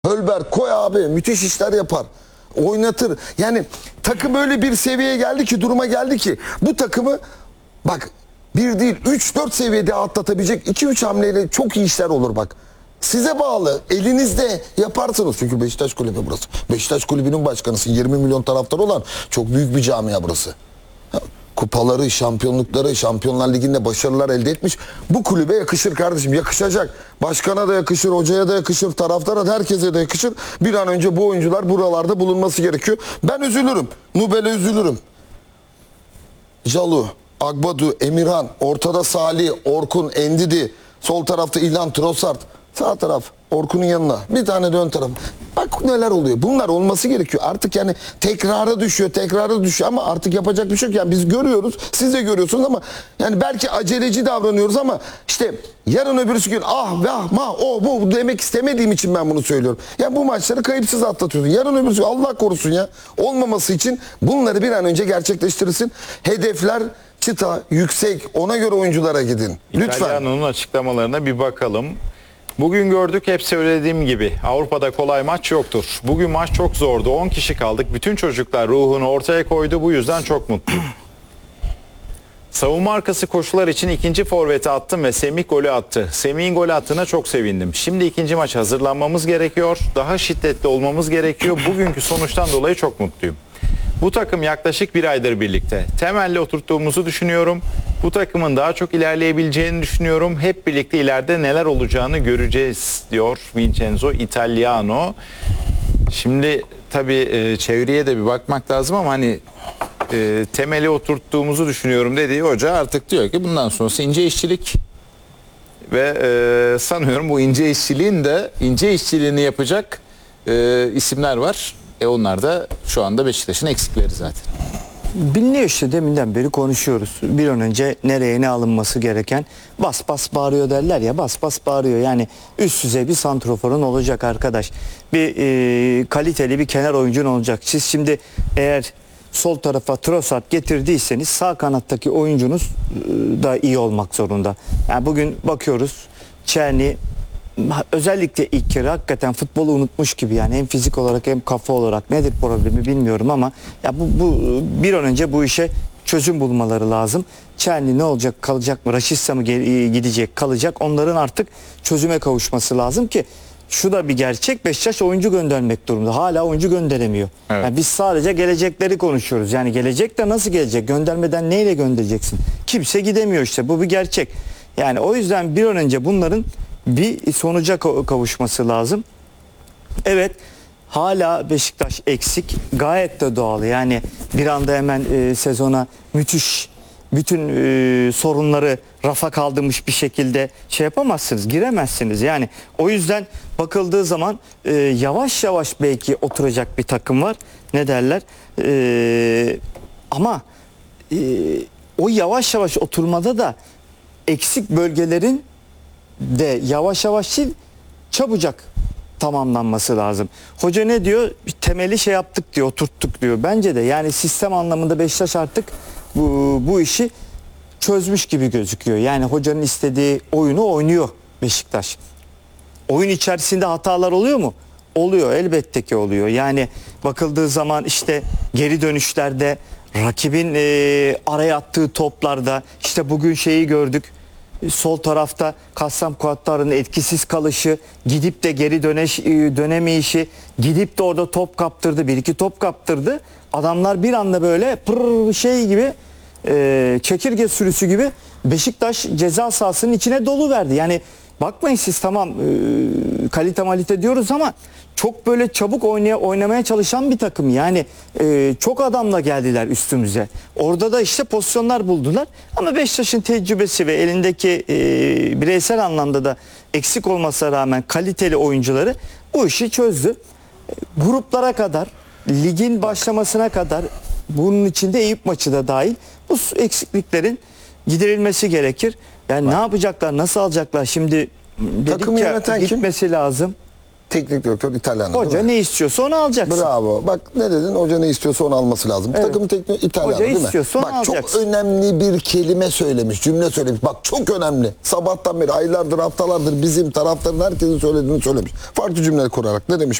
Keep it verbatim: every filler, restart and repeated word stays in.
Hölber koy abi, müthiş işler yapar. Oynatır. Yani takım öyle bir seviyeye geldi ki, duruma geldi ki bu takımı bak bir değil üç dört seviyede atlatabilecek iki üç hamleyle çok iyi işler olur bak. Size bağlı. Elinizde yaparsınız. Çünkü Beşiktaş Kulübü burası. Beşiktaş Kulübü'nün başkanısın. yirmi milyon taraftarı olan çok büyük bir camia burası. Kupaları, şampiyonlukları, Şampiyonlar Ligi'nde başarılar elde etmiş. Bu kulübe yakışır kardeşim. Yakışacak. Başkana da yakışır, hocaya da yakışır, taraftara da, herkese de yakışır. Bir an önce bu oyuncular buralarda bulunması gerekiyor. Ben üzülürüm. Nubel'e üzülürüm. Jalu, Agbadu, Emirhan, ortada Salih, Orkun, Endidi, sol tarafta İlhan, Trossard, sağ taraf Orkun'un yanına, bir tane de ön taraf. Bak neler oluyor. Bunlar olması gerekiyor. Artık yani tekrara düşüyor, tekrara düşüyor ama artık yapacak bir şey yok. Yani biz görüyoruz, siz de görüyorsunuz ama yani belki aceleci davranıyoruz ama işte yarın öbürsü gün ah vah mah o bu demek istemediğim için ben bunu söylüyorum. Yani bu maçları kayıpsız atlatıyorsun. Yarın öbürsü gün Allah korusun ya. Olmaması için bunları bir an önce gerçekleştirirsin. Hedefler çıta yüksek, ona göre oyunculara gidin. Lütfen. İtalyano'nun açıklamalarına bir bakalım. Bugün gördük, hep söylediğim gibi Avrupa'da kolay maç yoktur. Bugün maç çok zordu. on kişi kaldık. Bütün çocuklar ruhunu ortaya koydu. Bu yüzden çok mutluyum. Savunma arkası koşular için ikinci forveti attım ve Semih golü attı. Semih'in gol attığına çok sevindim. Şimdi ikinci maça hazırlanmamız gerekiyor. Daha şiddetli olmamız gerekiyor. Bugünkü sonuçtan dolayı çok mutluyum. Bu takım yaklaşık bir aydır birlikte. Temelli oturttuğumuzu düşünüyorum. Bu takımın daha çok ilerleyebileceğini düşünüyorum. Hep birlikte ileride neler olacağını göreceğiz diyor Vincenzo Italiano. Şimdi tabii çevreye de bir bakmak lazım ama hani e, temeli oturttuğumuzu düşünüyorum dediği hoca artık diyor ki bundan sonrası ince işçilik. Ve e, sanıyorum bu ince işçiliğin de ince işçiliğini yapacak e, isimler var. E onlar da şu anda Beşiktaş'ın eksikleri zaten. Biliniyor işte, deminden beri konuşuyoruz. Bir an önce nereye ne alınması gereken, bas bas bağırıyor derler ya, bas bas bağırıyor. Yani üst düzey bir santroforun olacak arkadaş. Bir e, kaliteli bir kenar oyuncun olacak. Siz şimdi eğer sol tarafa Trossard getirdiyseniz sağ kanattaki oyuncunuz e, da iyi olmak zorunda. Yani bugün bakıyoruz Çerni özellikle ilk kere hakikaten futbolu unutmuş gibi, yani hem fizik olarak hem kafa olarak. Nedir problemi bilmiyorum ama ya bu, bu bir an önce bu işe çözüm bulmaları lazım. Çerni ne olacak, kalacak mı, Raşitsa mı gidecek, kalacak, onların artık çözüme kavuşması lazım ki şu da bir gerçek, Beşiktaş oyuncu göndermek durumunda, hala oyuncu gönderemiyor. Evet. Yani biz sadece gelecekleri konuşuyoruz. Yani gelecek de nasıl gelecek, göndermeden neyle göndereceksin, kimse gidemiyor, işte bu bir gerçek. Yani o yüzden bir an önce bunların bir sonuca kavuşması lazım. Evet, hala Beşiktaş eksik. Gayet de doğal. Yani bir anda hemen e, sezona müthiş bütün e, sorunları rafa kaldırmış bir şekilde şey yapamazsınız, giremezsiniz. Yani o yüzden bakıldığı zaman e, yavaş yavaş belki oturacak bir takım var. Ne derler? E, ama e, o yavaş yavaş oturmada da eksik bölgelerin de yavaş yavaş değil, çabucak tamamlanması lazım. Hoca ne diyor? Temeli şey yaptık diyor, oturttuk diyor. Bence de yani sistem anlamında Beşiktaş artık bu, bu işi çözmüş gibi gözüküyor. Yani hocanın istediği oyunu oynuyor Beşiktaş. Oyun içerisinde hatalar oluyor mu? Oluyor, elbette ki oluyor. Yani bakıldığı zaman işte geri dönüşlerde, rakibin e, araya attığı toplarda, işte bugün şeyi gördük. Sol tarafta Kassam Kuattar'ın etkisiz kalışı, gidip de geri döneş, dönemeyişi, gidip de orada top kaptırdı, bir iki top kaptırdı. Adamlar bir anda böyle pırr şey gibi, e, çekirge sürüsü gibi Beşiktaş ceza sahasının içine dolu verdi. Yani bakmayın siz, tamam e, kalite malite diyoruz ama çok böyle çabuk oynaya, oynamaya çalışan bir takım. Yani e, çok adamla geldiler üstümüze. Orada da işte pozisyonlar buldular. Ama Beşiktaş'ın tecrübesi ve elindeki e, bireysel anlamda da eksik olmasına rağmen kaliteli oyuncuları bu işi çözdü. E, gruplara kadar, ligin başlamasına kadar, bunun içinde Eyüp maçı da dahil, bu eksikliklerin giderilmesi gerekir. Yani bak, ne yapacaklar, nasıl alacaklar? Şimdi dedik ya, gitmesi kim? lazım. Teknik direktör İtalyan. Hoca ne istiyorsa onu alacaksın. Bravo. Bak ne dedin? Hoca ne istiyorsa onu alması lazım. Evet. Takımın teknik İtalyan Hoca değil mi? istiyorsa onu Bak alacaksın. çok önemli bir kelime söylemiş, cümle söylemiş. Bak çok önemli. Sabahtan beri aylardır, haftalardır bizim taraftarın herkesin söylediğini söylemiş. Farklı cümle kurarak ne demiş